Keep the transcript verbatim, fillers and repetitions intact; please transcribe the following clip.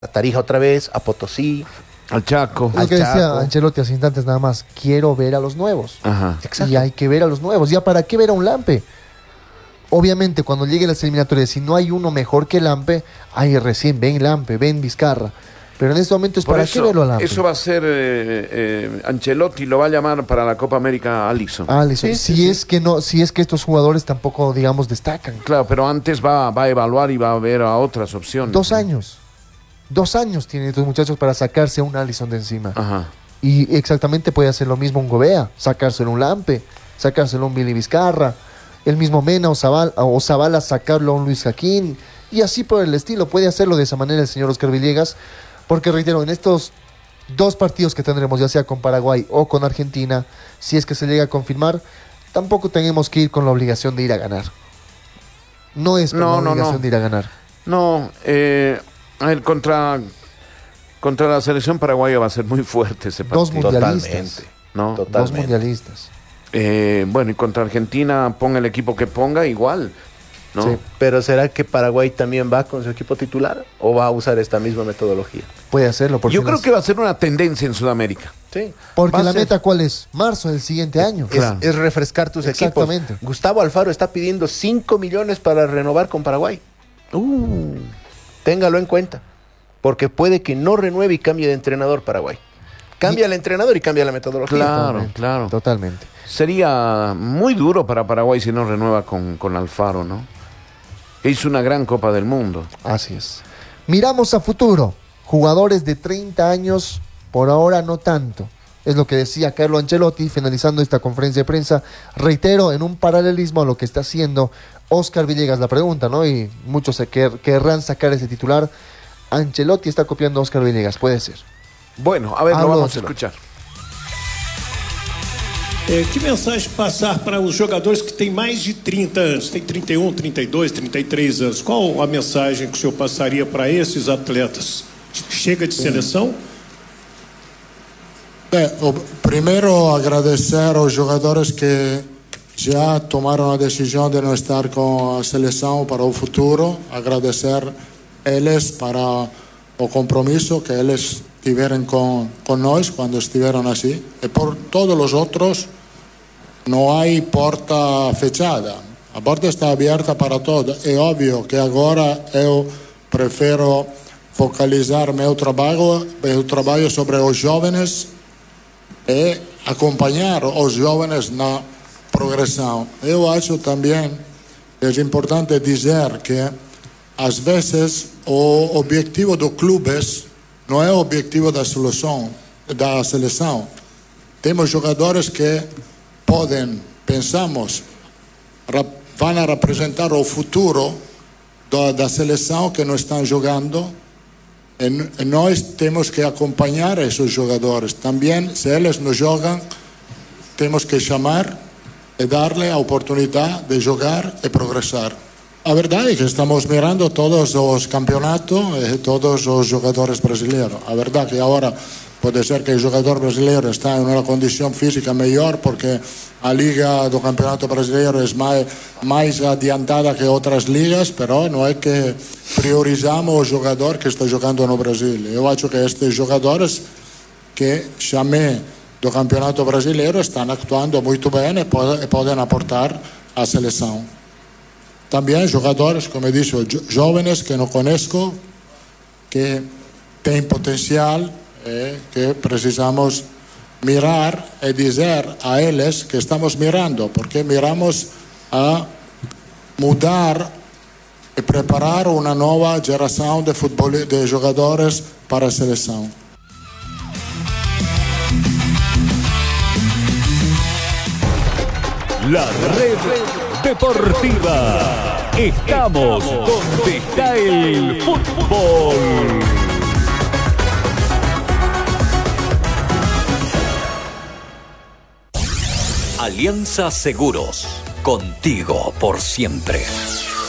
a Tarija otra vez, a Potosí, al Chaco. Lo que decía Ancelotti hace instantes nada más, quiero ver a los nuevos. Ajá. Y hay que ver a los nuevos. ¿Ya para qué ver a un Lampe? Obviamente, cuando llegue las eliminatorias, si no hay uno mejor que Lampe, ahí recién ven Lampe, ven Vizcarra. Pero en este momento es Por para eso, qué verlo a Lampe. Eso va a ser, eh, eh, Ancelotti lo va a llamar para la Copa América a Alisson. Alisson, Sí, si sí, es sí. que no, si es que estos jugadores tampoco, digamos, destacan. Claro, pero antes va, va a evaluar y va a ver a otras opciones. Dos años. Dos años tienen estos muchachos para sacarse a un Alisson de encima. Ajá. Y exactamente puede hacer lo mismo un Gobea, sacárselo un Lampe, sacárselo un Billy Vizcarra, el mismo Mena o Zabala, o Zabala sacarlo a un Luis Jaquín, y así por el estilo. Puede hacerlo de esa manera el señor Oscar Villegas, porque reitero, en estos dos partidos que tendremos, ya sea con Paraguay o con Argentina, si es que se llega a confirmar, tampoco tenemos que ir con la obligación de ir a ganar. No es por No, la no, obligación no. de ir a ganar. No, eh, a ver, contra, contra la selección paraguaya va a ser muy fuerte ese partido. Dos mundialistas. totalmente. ¿no? Totalmente. Dos mundialistas. Eh, bueno, y contra Argentina, ponga el equipo que ponga, igual, ¿no? Sí. Pero ¿será que Paraguay también va con su equipo titular o va a usar esta misma metodología? Puede hacerlo. Porque Yo creo las- que va a ser una tendencia en Sudamérica. Sí. Porque va a la ser- meta, ¿cuál es? Marzo del siguiente año. Es, Claro. es refrescar tus equipos. Exactamente. Gustavo Alfaro está pidiendo cinco millones para renovar con Paraguay. Uh, Téngalo en cuenta. Porque puede que no renueve y cambie de entrenador Paraguay. Cambia el entrenador y cambia la metodología. claro, Totalmente. claro. Totalmente. Sería muy duro para Paraguay si no renueva con, con Alfaro, ¿no? Hizo una gran Copa del Mundo. Así es. Miramos a futuro. Jugadores de treinta años, por ahora no tanto. Es lo que decía Carlo Ancelotti finalizando esta conferencia de prensa. Reitero, en un paralelismo a lo que está haciendo Oscar Villegas, la pregunta, ¿no? Y muchos se quer- querrán sacar ese titular. Ancelotti está copiando a Oscar Villegas, puede ser. Bueno, a ver, lo Algo vamos a Ancelotti. escuchar. É, que mensagem passar para os jogadores que têm mais de trinta anos, tem trinta e um, trinta e dois, trinta e três anos? Qual a mensagem que o senhor passaria para esses atletas? Chega de seleção? Beh, o- primeiro agradecer aos jogadores que já tomaram a decisão de não estar com a seleção para o futuro, agradecer eles para o compromisso que eles tiveram com, com nós quando estiveram assim, e por todos os outros não há porta fechada, a porta está aberta para todos. É óbvio que agora eu prefiro focalizar meu trabalho, meu trabalho sobre os jovens e acompanhar os jovens na progressão. Eu acho também que é importante dizer que às vezes o objetivo dos clubes não é o objetivo da seleção, da seleção. Temos jogadores que podem, pensamos, ra- vão a representar o futuro da, da seleção que não estão jogando. E n- e nós temos que acompanhar esses jogadores. Também, se eles não jogam, temos que chamar e dar-lhe a oportunidade de jogar e progressar. A verdade é que estamos mirando todos os campeonatos e todos os jogadores brasileiros. A verdade é que agora pode ser que o jogador brasileiro está em uma condição física melhor porque a liga do campeonato brasileiro é mais, mais adiantada que outras ligas, mas não é que priorizamos o jogador que está jogando no Brasil. Eu acho que estes jogadores que chamei do campeonato brasileiro estão atuando muito bem e podem, e podem aportar à seleção. Também jogadores, como eu disse, jo- jovens que não conheço, que têm potencial e que precisamos mirar e dizer a eles que estamos mirando, porque miramos a mudar e preparar uma nova geração de, futebol, de jogadores para a seleção. La red deportiva. Estamos donde está el fútbol. Alianza Seguros. Contigo por siempre.